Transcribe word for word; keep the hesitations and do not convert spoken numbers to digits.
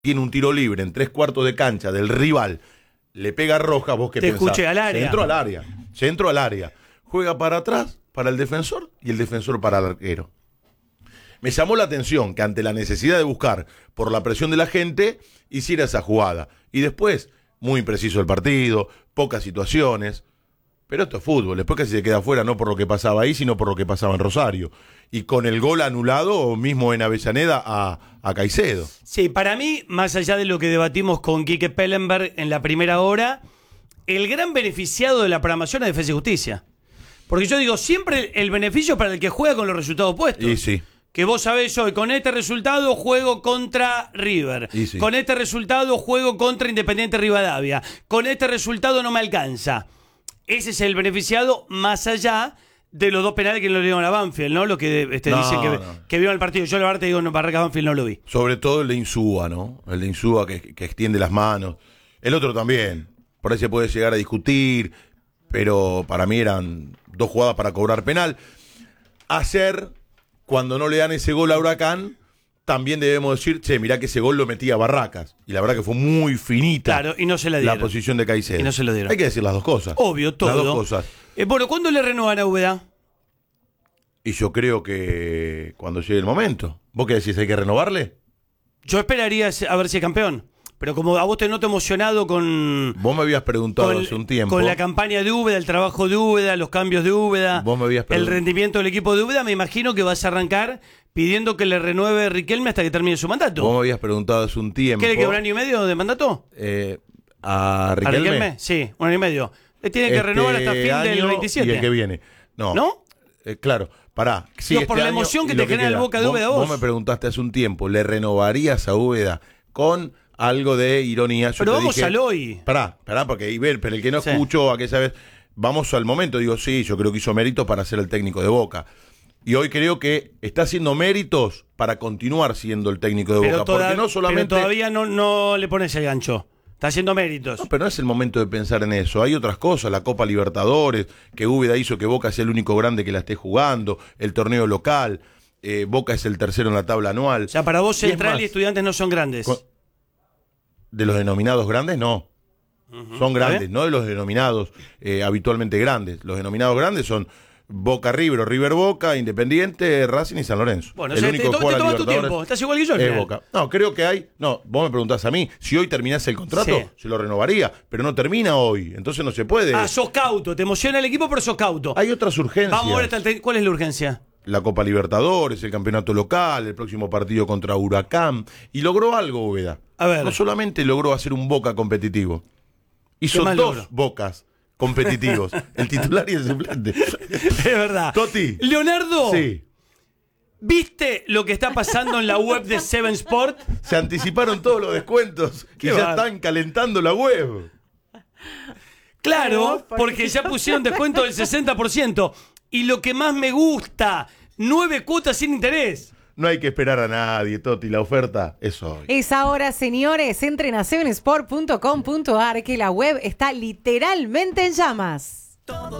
tiene un tiro libre en tres cuartos de cancha del rival, le pega roja, vos qué Te pensás. escuché al área. Se entró al área, se entró al área. Juega para atrás, para el defensor, y el defensor para el arquero. Me llamó la atención que ante la necesidad de buscar por la presión de la gente, hiciera esa jugada. Y después, muy impreciso el partido, pocas situaciones. Pero esto es fútbol, después casi se queda afuera no por lo que pasaba ahí, sino por lo que pasaba en Rosario. Y con el gol anulado, o mismo en Avellaneda, a, a Caicedo. Sí, para mí, más allá de lo que debatimos con Quique Pellenberg en la primera hora, el gran beneficiado de la programación es Defensa y Justicia. Porque yo digo, siempre el beneficio para el que juega con los resultados puestos. Y sí. Que vos sabés hoy, con este resultado juego contra River. Sí. Con este resultado juego contra Independiente Rivadavia. Con este resultado no me alcanza. Ese es el beneficiado más allá de los dos penales que no le dieron a Banfield, ¿no? Lo que este, No, dicen que, no. que vieron el partido. Yo la verdad te digo, no, Barracas Banfield no lo vi. Sobre todo el de Insúa, ¿no? El de Insúa que, que extiende las manos. El otro también. Por ahí se puede llegar a discutir, pero para mí eran dos jugadas para cobrar penal. Ayer, cuando no le dan ese gol a Huracán, también debemos decir, che, mirá que ese gol lo metía Barracas. Y la verdad que fue muy finita. Claro, y no se la dieron. La posición de Caicedo. Y no se lo dieron. Hay que decir las dos cosas. Obvio, todo. Las dos cosas. Eh, bueno, ¿cuándo le renuevan a Úbeda? Y yo creo que cuando llegue el momento. ¿Vos qué decís? ¿Hay que renovarle? Yo esperaría a ver si es campeón. Pero como a vos te noto emocionado con... Vos me habías preguntado con, hace un tiempo. Con la campaña de Úbeda, el trabajo de Úbeda, los cambios de Úbeda, Vos me habías el preguntado. rendimiento del equipo de Úbeda, me imagino que vas a arrancar pidiendo que le renueve Riquelme hasta que termine su mandato. Vos me habías preguntado hace un tiempo. ¿Quiere que un año y medio de mandato? Eh, ¿A Riquelme? ¿A Riquelme? Sí, un año y medio. Le tiene que Este renovar hasta fin del año veintisiete. Y el que viene. No. ¿No? Eh, claro, pará. Sí, No, este por la año emoción que y te lo genera el queda. Boca de Úbeda vos. Vos me preguntaste hace un tiempo, ¿le renovarías a Úbeda con algo de ironía? Yo Pero te vamos dije, al hoy. Pará, pará, porque Ibel, pero el que no Sí. escuchó aquella vez, vamos al momento. Digo, sí, yo creo que hizo méritos para ser el técnico de Boca. Y hoy creo que está haciendo méritos para continuar siendo el técnico de Pero, Boca. toda- porque no solamente... pero todavía no, no le pones el gancho. Está haciendo méritos. No, pero no es el momento de pensar en eso. Hay otras cosas, la Copa Libertadores, que Úbeda hizo que Boca sea el único grande que la esté jugando, el torneo local, eh, Boca es el tercero en la tabla anual. O sea, para vos Y es Central más, y Estudiantes no son grandes. con- de los denominados grandes, no. Son grandes, bien? no de los denominados eh, habitualmente grandes. Los denominados grandes son Boca River, River Boca, Independiente, Racing y San Lorenzo. Bueno, el o sea, único te, que te juega la tomas tu Libertadores tiempo. Estás igual que yo. al es final. Boca. No, creo que hay. No, vos me preguntás a mí. Si hoy terminase el contrato, Sí. se lo renovaría. Pero no termina hoy. Entonces no se puede. Ah, sos cauto. Te emociona el equipo, pero sos cauto. Hay otras urgencias. Vamos a ver hasta el te- cuál es la urgencia. La Copa Libertadores, el campeonato local, el próximo partido contra Huracán. Y logró algo, Úbeda. A ver. No solamente logró hacer un Boca competitivo. Hizo más dos logró? Bocas competitivos. El titular y el suplente. Es verdad. Toti. Leonardo, Sí. ¿viste lo que está pasando en la web de Seven Sport? Se anticiparon todos los descuentos y Qué ya bárbaro. están calentando la web. Claro, porque ya pusieron descuento del sesenta por ciento. Y lo que más me gusta, nueve cuotas sin interés. No hay que esperar a nadie, Toti. La oferta es hoy. Es ahora, señores. Entren a seven sport punto com punto a r que la web está literalmente en llamas.